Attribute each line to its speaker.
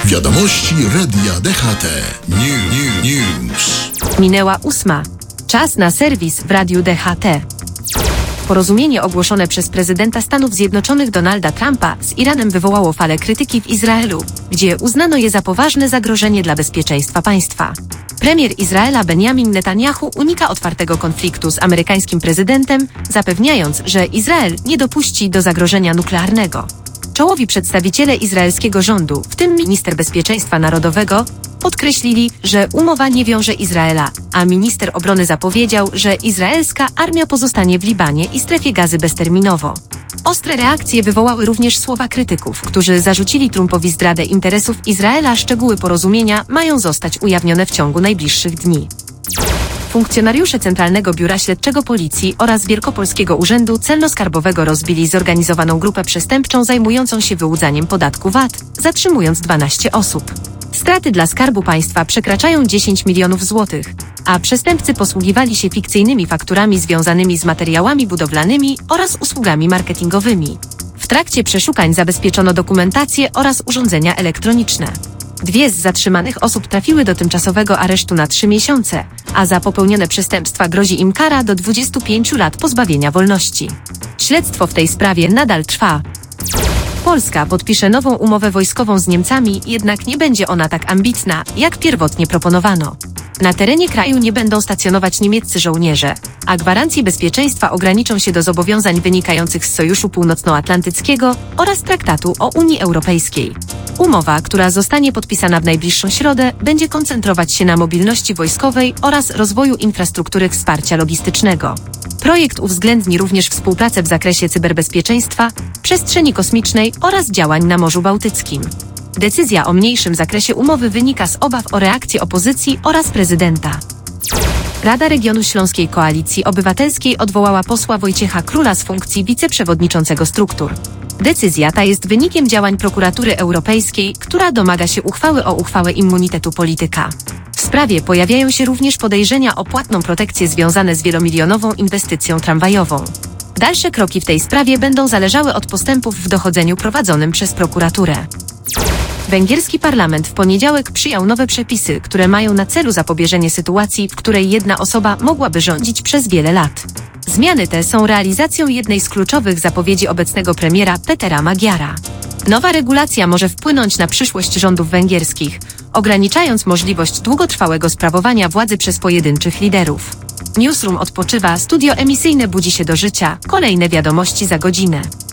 Speaker 1: Wiadomości Radia DHT. News.
Speaker 2: Minęła 8. Czas na serwis w Radiu DHT. Porozumienie ogłoszone przez prezydenta Stanów Zjednoczonych Donalda Trumpa z Iranem wywołało falę krytyki w Izraelu, gdzie uznano je za poważne zagrożenie dla bezpieczeństwa państwa. Premier Izraela Benjamin Netanyahu unika otwartego konfliktu z amerykańskim prezydentem, zapewniając, że Izrael nie dopuści do zagrożenia nuklearnego. Czołowi przedstawiciele izraelskiego rządu, w tym minister bezpieczeństwa narodowego, podkreślili, że umowa nie wiąże Izraela, a minister obrony zapowiedział, że izraelska armia pozostanie w Libanie i strefie gazy bezterminowo. Ostre reakcje wywołały również słowa krytyków, którzy zarzucili Trumpowi zdradę interesów Izraela. Szczegóły porozumienia mają zostać ujawnione w ciągu najbliższych dni. Funkcjonariusze Centralnego Biura Śledczego Policji oraz Wielkopolskiego Urzędu Celno-Skarbowego rozbili zorganizowaną grupę przestępczą zajmującą się wyłudzaniem podatku VAT, zatrzymując 12 osób. Straty dla Skarbu Państwa przekraczają 10 milionów złotych, a przestępcy posługiwali się fikcyjnymi fakturami związanymi z materiałami budowlanymi oraz usługami marketingowymi. W trakcie przeszukań zabezpieczono dokumentację oraz urządzenia elektroniczne. 2 z zatrzymanych osób trafiły do tymczasowego aresztu na 3 miesiące, a za popełnione przestępstwa grozi im kara do 25 lat pozbawienia wolności. Śledztwo w tej sprawie nadal trwa. Polska podpisze nową umowę wojskową z Niemcami, jednak nie będzie ona tak ambitna, jak pierwotnie proponowano. Na terenie kraju nie będą stacjonować niemieccy żołnierze, a gwarancje bezpieczeństwa ograniczą się do zobowiązań wynikających z Sojuszu Północnoatlantyckiego oraz Traktatu o Unii Europejskiej. Umowa, która zostanie podpisana w najbliższą środę, będzie koncentrować się na mobilności wojskowej oraz rozwoju infrastruktury wsparcia logistycznego. Projekt uwzględni również współpracę w zakresie cyberbezpieczeństwa, przestrzeni kosmicznej oraz działań na Morzu Bałtyckim. Decyzja o mniejszym zakresie umowy wynika z obaw o reakcję opozycji oraz prezydenta. Rada Regionu Śląskiej Koalicji Obywatelskiej odwołała posła Wojciecha Króla z funkcji wiceprzewodniczącego struktur. Decyzja ta jest wynikiem działań Prokuratury Europejskiej, która domaga się uchwały o uchwałę immunitetu polityka. W sprawie pojawiają się również podejrzenia o płatną protekcję związane z wielomilionową inwestycją tramwajową. Dalsze kroki w tej sprawie będą zależały od postępów w dochodzeniu prowadzonym przez prokuraturę. Węgierski parlament w poniedziałek przyjął nowe przepisy, które mają na celu zapobieżenie sytuacji, w której jedna osoba mogłaby rządzić przez wiele lat. Zmiany te są realizacją jednej z kluczowych zapowiedzi obecnego premiera Petera Magyara. Nowa regulacja może wpłynąć na przyszłość rządów węgierskich, ograniczając możliwość długotrwałego sprawowania władzy przez pojedynczych liderów. Newsroom odpoczywa, studio emisyjne budzi się do życia, kolejne wiadomości za godzinę.